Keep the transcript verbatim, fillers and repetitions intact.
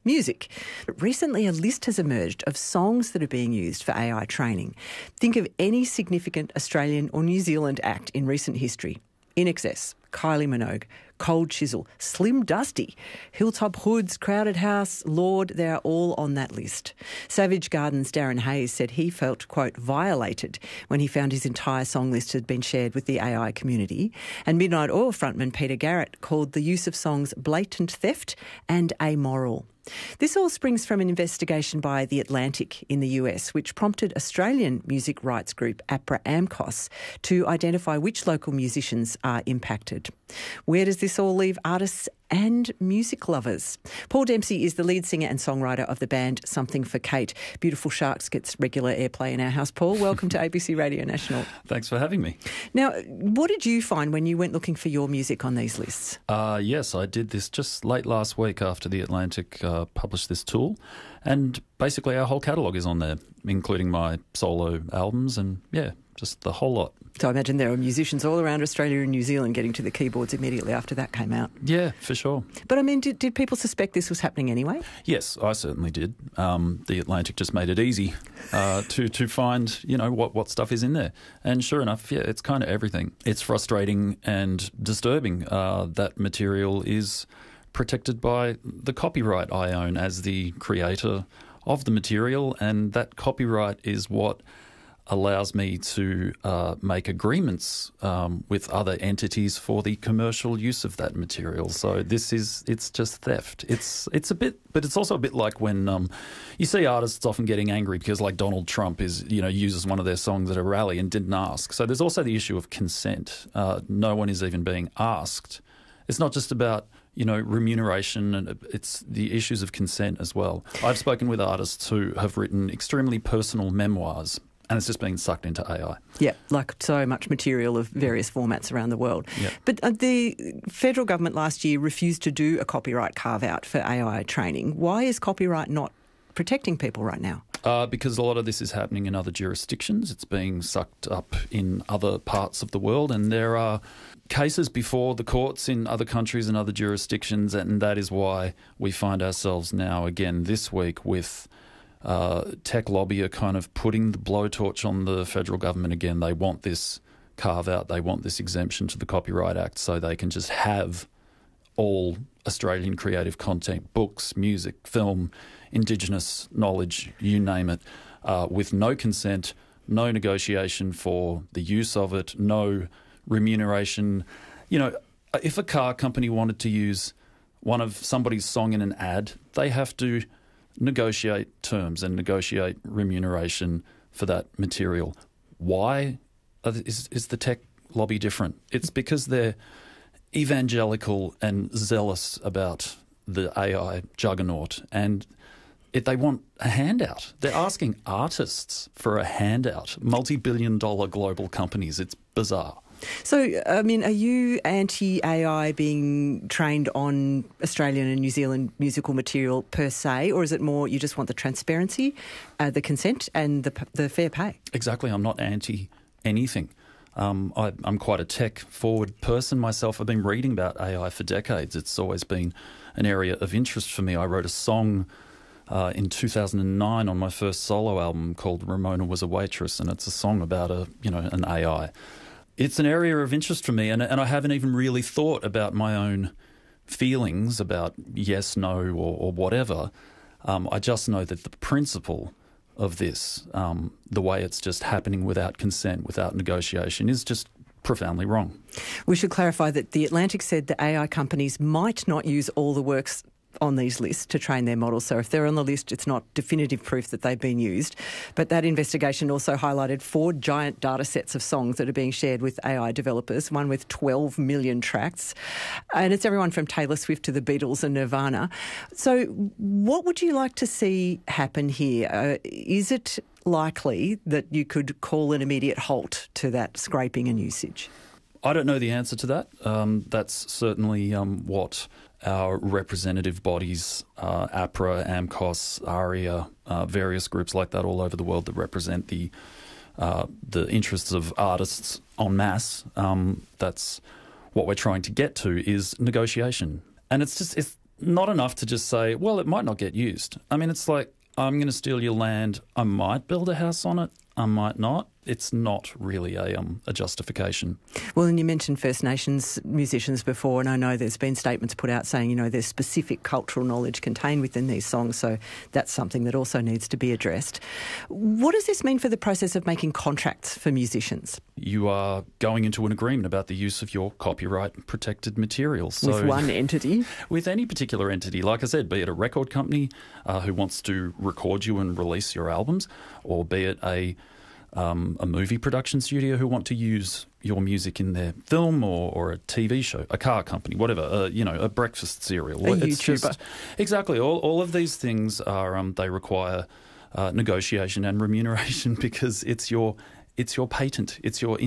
music. But recently, a list has emerged of songs that are being used for A I training. Think of any significant Australian or New Zealand act in recent history. In Excess, Kylie Minogue, Cold Chisel, Slim Dusty, Hilltop Hoods, Crowded House, Lord, they are all on that list. Savage Garden's Darren Hayes said he felt, quote, violated when he found his entire song list had been shared with the A I community. And Midnight Oil frontman Peter Garrett called the use of songs blatant theft and amoral. This all springs from an investigation by The Atlantic in the U S, which prompted Australian music rights group APRA AMCOS to identify which local musicians are impacted. Where does this all leave artists and music lovers? Paul Dempsey is the lead singer and songwriter of the band Something for Kate. Beautiful Sharks gets regular airplay in our house. Paul, welcome to A B C Radio National. Thanks for having me. Now, what did you find when you went looking for your music on these lists? Uh, yes, I did this just late last week after The Atlantic uh, published this tool. And basically our whole catalogue is on there, including my solo albums and, yeah, just the whole lot. So I imagine there are musicians all around Australia and New Zealand getting to the keyboards immediately after that came out. Yeah, for sure. But I mean, did, did people suspect this was happening anyway? Yes, I certainly did. Um, the Atlantic just made it easy uh, to to find, you know, what, what stuff is in there. And sure enough, yeah, it's kind of everything. It's frustrating and disturbing. Uh, that material is protected by the copyright I own as the creator of the material, and that copyright is what allows me to uh, make agreements um, with other entities for the commercial use of that material. So this is, it's just theft. It's it's a bit, but it's also a bit like when um, you see artists often getting angry because like Donald Trump is, you know, uses one of their songs at a rally and didn't ask. So there's also the issue of consent. Uh, no one is even being asked. It's not just about, you know, remuneration, and it's the issues of consent as well. I've spoken with artists who have written extremely personal memoirs, and it's just being sucked into A I. Yeah, like so much material of various formats around the world. Yep. But uh, the federal government last year refused to do a copyright carve-out for A I training. Why is copyright not protecting people right now? Uh, because a lot of this is happening in other jurisdictions. It's being sucked up in other parts of the world, and there are cases before the courts in other countries and other jurisdictions, and that is why we find ourselves now again this week with uh, tech lobby are kind of putting the blowtorch on the federal government again. They want this carve-out, they want this exemption to the Copyright Act so they can just have all Australian creative content, books, music, film, Indigenous knowledge, you name it, uh, with no consent, no negotiation for the use of it, no remuneration. You know, if a car company wanted to use one of somebody's song in an ad, they have to negotiate terms and negotiate remuneration for that material. Why is, is the tech lobby different? It's because they're evangelical and zealous about the A I juggernaut, and if they want a handout. They're asking artists for a handout, multi-billion dollar global companies. It's bizarre. So, I mean, are you anti-A I being trained on Australian and New Zealand musical material per se, or is it more you just want the transparency, uh, the consent and the, the fair pay? Exactly. I'm not anti anything. Um, I, I'm quite a tech-forward person myself. I've been reading about A I for decades. It's always been an area of interest for me. I wrote a song uh, in two thousand nine on my first solo album called Ramona Was a Waitress, and it's a song about a you know an A I. It's an area of interest for me, and, and I haven't even really thought about my own feelings about yes, no, or, or whatever. Um, I just know that the principle of this, um, the way it's just happening without consent, without negotiation, is just profoundly wrong. We should clarify that The Atlantic said that A I companies might not use all the works on these lists to train their models. So if they're on the list, it's not definitive proof that they've been used. But that investigation also highlighted four giant data sets of songs that are being shared with A I developers, one with twelve million tracks. And it's everyone from Taylor Swift to the Beatles and Nirvana. So what would you like to see happen here? Uh, is it likely that you could call an immediate halt to that scraping and usage? I don't know the answer to that. Um, that's certainly um, what our representative bodies, uh, APRA, AMCOS, ARIA, uh, various groups like that all over the world that represent the uh, the interests of artists en masse. Um, that's what we're trying to get to is negotiation. And it's just it's not enough to just say, well, it might not get used. I mean, it's like, I'm going to steal your land. I might build a house on it. I might not. It's not really a um, a justification. Well, and you mentioned First Nations musicians before, and I know there's been statements put out saying, you know, there's specific cultural knowledge contained within these songs, so that's something that also needs to be addressed. What does this mean for the process of making contracts for musicians? You are going into an agreement about the use of your copyright-protected materials. So with one entity? With any particular entity. Like I said, be it a record company uh, who wants to record you and release your albums, or be it a Um, a movie production studio who want to use your music in their film or, or a T V show, a car company, whatever, uh, you know, a breakfast cereal. A it's YouTuber. Just, exactly. All, all of these things are, um, they require uh, negotiation and remuneration because it's your, it's your patent, it's your